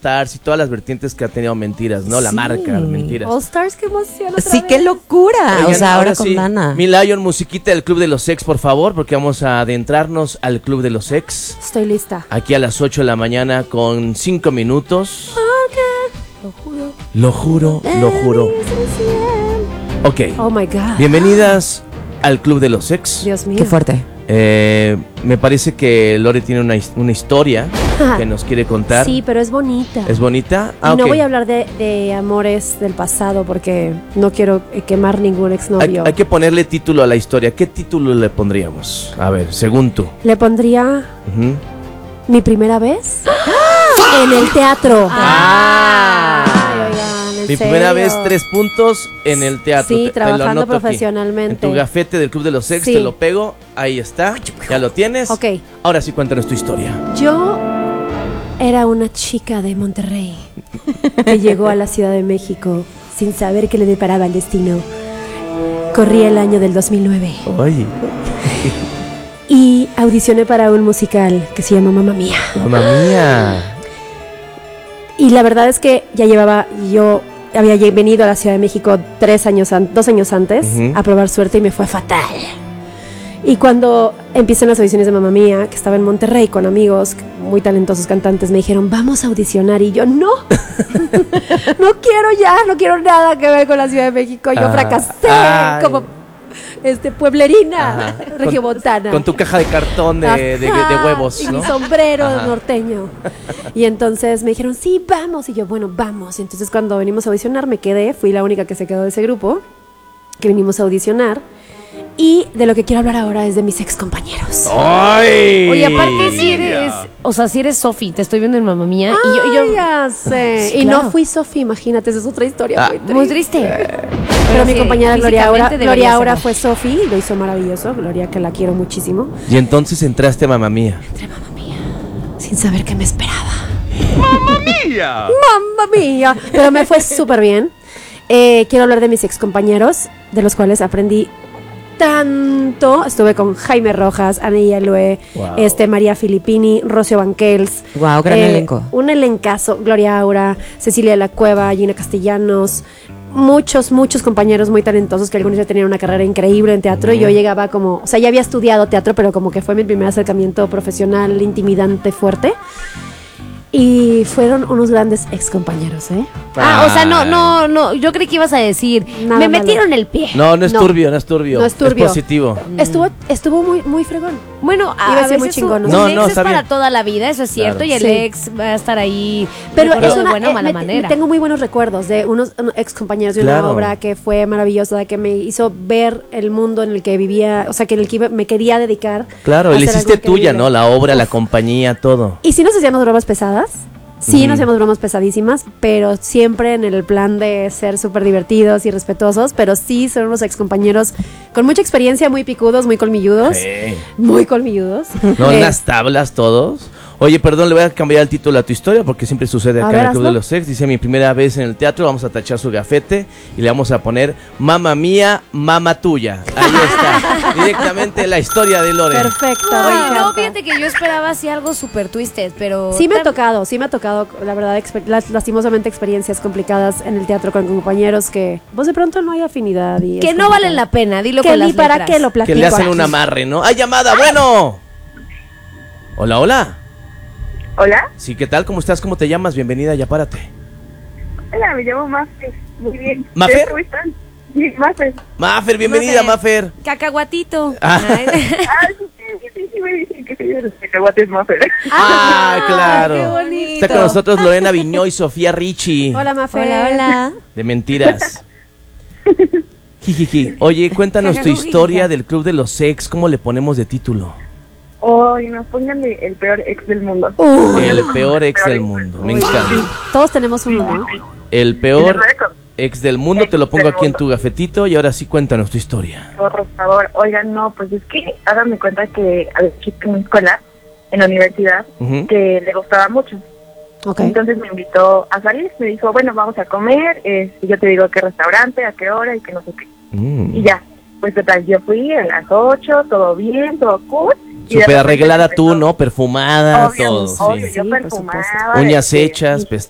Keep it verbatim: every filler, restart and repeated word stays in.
Stars y todas las vertientes que ha tenido Mentiras, ¿no? La Sí. marca, Mentiras. All Stars, qué emoción. otra Sí, vez. qué locura. Oigan, o sea, ahora, con sí, Dana. Mi Lion, musiquita del Club de los Ex, por favor, porque vamos a adentrarnos al Club de los Ex. Estoy lista. Aquí a las ocho de la mañana con cinco minutos. Lo juro. Lo juro, lo juro. Ok. Oh my God. Bienvenidas al Club de los Ex. Dios mío. Qué fuerte. Eh, me parece que Lore tiene una, his- una historia que nos quiere contar. Sí, pero es bonita. ¿Es bonita? Y Ah, no ok. voy a hablar de, de amores del pasado porque no quiero eh, quemar ningún Hay, exnovio. hay que ponerle título a la historia. ¿Qué título le pondríamos? A ver, según tú. Le pondría Ujú. mi primera vez en el teatro. Ah. Ay, oigan, en Mi serio. primera vez, tres puntos en el teatro. Sí, Te- te trabajando lo anoto aquí. profesionalmente. En tu gafete del Club de los Ex, Sí. te lo pego. Ahí está. ¿Ya lo tienes? Ok. Ahora sí, cuéntanos tu historia. Yo era una chica de Monterrey que llegó a la Ciudad de México sin saber qué le deparaba el destino. Corría el año del dos mil nueve Oye, y audicioné para un musical que se llama Mamma Mía. mamá mía. Y la verdad es que ya llevaba, yo había lle- venido a la Ciudad de México tres años, an- dos años antes Ujú. a probar suerte y me fue fatal. Y cuando empiezan las audiciones de Mamma Mía, que estaba en Monterrey con amigos muy talentosos cantantes, me dijeron, vamos a audicionar. Y yo, no, no quiero ya, no quiero nada que ver con la Ciudad de México. Yo Ah, fracasé ay. como este, pueblerina, Ajá. regiomontana. Con, con tu caja de cartón de, de- de Ajá, huevos, y ¿no? mi sombrero Ajá. norteño. Y entonces me dijeron, sí, vamos. Y yo, bueno, vamos. Y entonces cuando venimos a audicionar me quedé, fui la única que se quedó de ese grupo, que vinimos a audicionar. Y de lo que quiero hablar ahora es de mis ex compañeros. ¡Ay! Oye, aparte si eres, o sea, si eres Sofi, te estoy viendo en Mamma Mía y yo, y yo ya sé. Sí, y claro. no fui Sofía, imagínate, esa es otra historia Ah. muy triste. muy triste. Pero mi sí, compañera Gloria Aura, físicamente Gloria debería Aura serlo. fue Sofi, lo hizo maravilloso. Gloria, que la quiero muchísimo. Y entonces entraste a mamá mía. Entre Mamma Mía, sin saber qué me esperaba. ¡Mamma mía! Pero me fue súper bien. Eh, quiero hablar de mis ex compañeros, de los cuales aprendí tanto. Estuve con Jaime Rojas, Anaí Alue, Wow. este, María Filippini, Rocio Banquels. Wow, gran Eh, elenco. Un elencazo. Gloria Aura, Cecilia de la Cueva, Gina Castellanos. Muchos, muchos compañeros muy talentosos que algunos ya tenían una carrera increíble en teatro y yo llegaba como, o sea, ya había estudiado teatro, pero como que fue mi primer acercamiento profesional, intimidante, fuerte. Y fueron unos grandes ex compañeros, ¿eh? Ah, o sea, no, no, no, yo creí que ibas a decir, Nada me malo. metieron el pie. No, no es No. turbio, no es turbio. No es turbio. positivo. Estuvo, estuvo muy, muy fregón. Bueno, Iba a a ser muy veces chingón, un, ¿no? un No, no, ex es está para bien. toda la vida, eso es cierto, Claro. y el Sí. ex va a estar ahí Pero recordado es una, de buena o eh, mala me- manera. tengo muy buenos recuerdos de unos ex compañeros de Claro. una obra que fue maravillosa, que me hizo ver el mundo en el que vivía, o sea, que en el que iba- me quería dedicar. Claro, a y le hacer hiciste algo tuya, increíble. ¿no? La obra, la Uf. compañía, todo. Y sí nos hacíamos bromas pesadas. Sí, Ujú. nos hacíamos bromas pesadísimas, pero siempre en el plan de ser súper divertidos y respetuosos. Pero sí, son unos ex compañeros con mucha experiencia, muy picudos, muy colmilludos. Sí. Muy colmilludos. ¿No? Eh, Unas tablas todos. Oye, perdón, le voy a cambiar el título a tu historia porque siempre sucede A acá ver, en el Club hazlo. de los Ex. Dice mi primera vez en el teatro, vamos a tachar su gafete y le vamos a poner Mamma mía, mamá tuya. Ahí está, directamente la historia de Lore. Perfecto. me Oye, no, encanta. fíjate que yo esperaba así algo súper twisted, pero... Sí me ha tam- tocado, sí me ha tocado, la verdad, exper- las- lastimosamente experiencias complicadas en el teatro con compañeros que, pues de pronto no hay afinidad y Que es no valen complicado. la pena, dilo Que con ni las para letras. qué lo platico Que le hacen aquí. un amarre, ¿no? ¡Ay, llamada! ¡Bueno! Hola, hola. Hola, Sí, ¿qué tal? ¿Cómo estás? ¿Cómo te llamas? Bienvenida, ya párate. hola, me llamo Mafer. Muy bien. ¿Mafer? ¿Ustedes ¿Cómo están? Sí, Mafer. Mafer, bienvenida, Mafer. Cacahuatito. Ah. Ay. Ah, sí, sí, sí, sí, sí, me dicen que soy de los cacahuates Mafer. Ah, qué claro. bonito. Está con nosotros Lorena Viñó y Sofía Richie. Hola, Mafer. Hola, hola. De mentiras. Jijiji. Oye, cuéntanos tu Jajajujija. historia del Club de los Ex. ¿Cómo le ponemos de título? Ay, no, pónganle el peor ex del mundo. Uh, El peor ex del mundo. Me encanta. todos tenemos uno, ¿no? El Y les peor voy a contar, ex del mundo. Te lo pongo Ex del aquí en mundo. tu gafetito. Y ahora sí, cuéntanos tu historia. por favor, oigan, no, pues es que háganme cuenta que había chica en mi escuela, en la universidad, Ujú. que le gustaba mucho. Ok. Entonces me invitó a salir, me dijo, bueno, vamos a comer, eh, y yo te digo qué restaurante, a qué hora y que no sé qué. Mm. Y ya, pues total, yo fui a las ocho, todo bien, todo cool. y de Súper repente arreglada empezó- tú, ¿no? Perfumada, Obvio, todo. obvio, sí. yo Sí, por perfumaba. Uñas este, hechas, y-